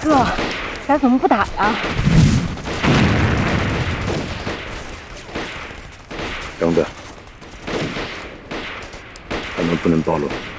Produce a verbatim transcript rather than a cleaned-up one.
哥，咱怎么不打呀？ 等等，他们不能暴露。